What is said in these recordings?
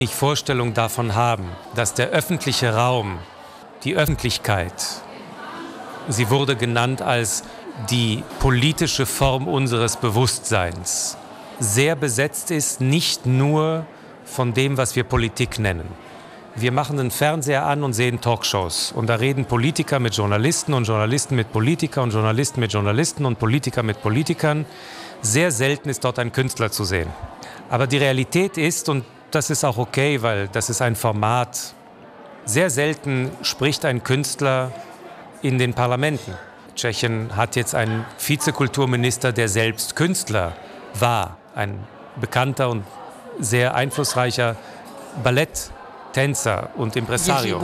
Vorstellung davon haben, dass der öffentliche Raum, die Öffentlichkeit, sie wurde genannt als die politische Form unseres Bewusstseins, sehr besetzt ist, nicht nur von dem, was wir Politik nennen. Wir machen den Fernseher an und sehen Talkshows. Und da reden Politiker mit Journalisten und Journalisten mit Politikern und Journalisten mit Journalisten und Politiker mit Politikern. Sehr selten ist dort ein Künstler zu sehen. Aber die Realität ist, und das ist auch okay, weil das ist ein Format, sehr selten spricht ein Künstler in den Parlamenten. Tschechien hat jetzt einen Vizekulturminister, der selbst Künstler war. Ein bekannter und sehr einflussreicher Balletttänzer und Impresario.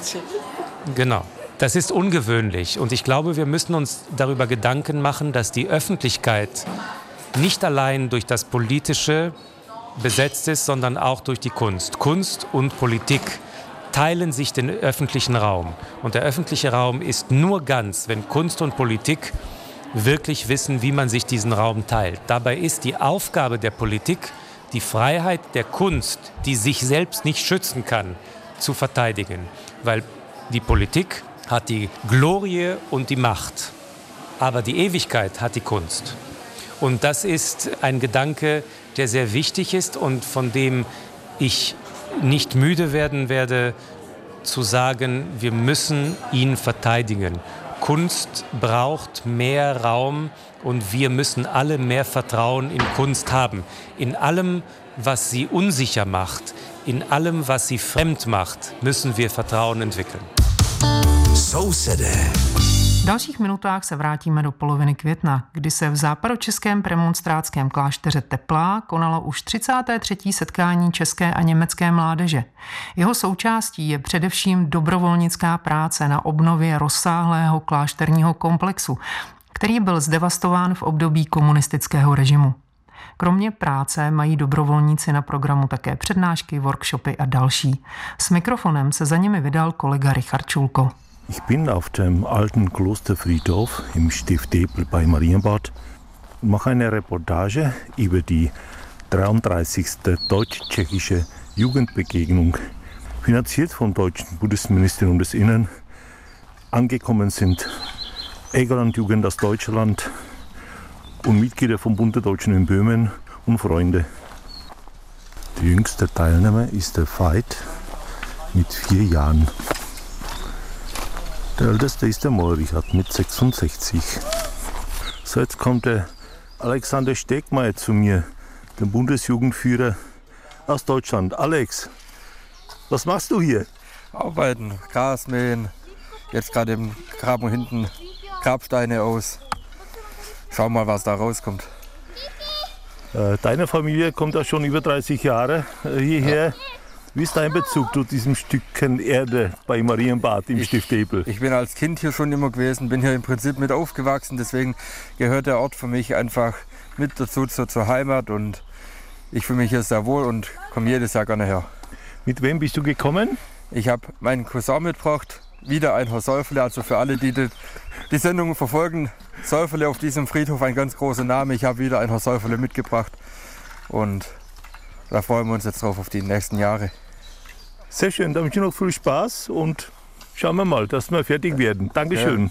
Genau. Das ist ungewöhnlich. Und ich glaube, wir müssen uns darüber Gedanken machen, dass die Öffentlichkeit nicht allein durch das Politische besetzt ist, sondern auch durch die Kunst. Kunst und Politik teilen sich den öffentlichen Raum. Und der öffentliche Raum ist nur ganz, wenn Kunst und Politik wirklich wissen, wie man sich diesen Raum teilt. Dabei ist die Aufgabe der Politik, die Freiheit der Kunst, die sich selbst nicht schützen kann, zu verteidigen. Weil die Politik hat die Glorie und die Macht. Aber die Ewigkeit hat die Kunst. Und das ist ein Gedanke, der sehr wichtig ist und von dem ich nicht müde werden werde, zu sagen, wir müssen ihn verteidigen. Kunst braucht mehr Raum und wir müssen alle mehr Vertrauen in Kunst haben. In allem, was sie unsicher macht, in allem, was sie fremd macht, müssen wir Vertrauen entwickeln. Sousedé. V dalších minutách se vrátíme do poloviny května, kdy se v západočeském premonstrátském klášteře Teplá konalo už 33. setkání české a německé mládeže. Jeho součástí je především dobrovolnická práce na obnově rozsáhlého klášterního komplexu, který byl zdevastován v období komunistického režimu. Kromě práce mají dobrovolníci na programu také přednášky, workshopy a další. S mikrofonem se za nimi vydal kolega Richard Schulko. Ich bin auf dem alten Klosterfriedhof im Stift Depl bei Marienbad und mache eine Reportage über die 33. deutsch-tschechische Jugendbegegnung. Finanziert vom deutschen Bundesministerium des Innern. Angekommen sind Egerland-Jugend aus Deutschland und Mitglieder vom Bund der Deutschen in Böhmen und Freunde. Der jüngste Teilnehmer ist der Veit mit 4 Jahren. Der älteste ist der Moll-Richard mit 66. So, jetzt kommt der Alexander Stegmaier zu mir, der Bundesjugendführer aus Deutschland. Alex, was machst du hier? Arbeiten, Gras mähen, jetzt gerade im Graben hinten Grabsteine aus. Schau mal, was da rauskommt. Deine Familie kommt ja schon über 30 Jahre hierher. Ja. Wie ist dein Bezug zu diesem Stückchen Erde bei Marienbad im Stift Depl? Ich bin als Kind hier schon immer gewesen, bin hier im Prinzip mit aufgewachsen. Deswegen gehört der Ort für mich einfach mit dazu zur Heimat. Und ich fühle mich hier sehr wohl und komme jedes Jahr gerne her. Mit wem bist du gekommen? Ich habe meinen Cousin mitgebracht, wieder ein Herr Säuferle. Also für alle, die die Sendung verfolgen, Säuferle auf diesem Friedhof, ein ganz großer Name. Ich habe wieder ein Herr Säuferle mitgebracht. Und da freuen wir uns jetzt drauf auf die nächsten Jahre. Sehr schön, dann wünsche ich noch viel Spaß und schauen wir mal, dass wir fertig werden. Dankeschön. Ja.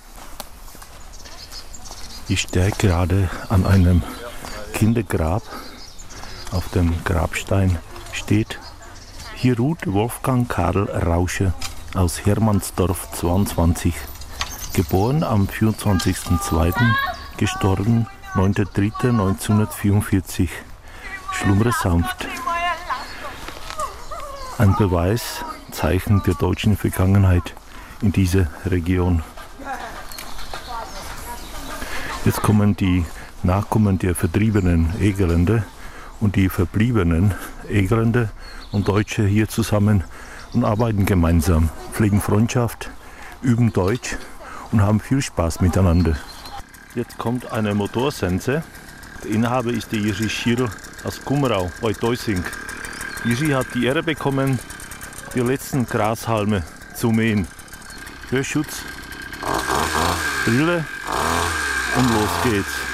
Ich stehe gerade an einem Kindergrab. Auf dem Grabstein steht: Hier ruht Wolfgang Karl Rausche aus Hermannsdorf 22. Geboren am 24.02., gestorben 9.03.1944. Schlummere sanft. Ein Beweis, Zeichen der deutschen Vergangenheit in dieser Region. Jetzt kommen die Nachkommen der vertriebenen Egerländer und die verbliebenen Egerländer und Deutsche hier zusammen und arbeiten gemeinsam, pflegen Freundschaft, üben Deutsch und haben viel Spaß miteinander. Jetzt kommt eine Motorsense. Der Inhaber ist der Jiří Schirl aus Kummerau bei Deusing. Jiří hat die Ehre bekommen, die letzten Grashalme zu mähen. Hörschutz, Brille und los geht's.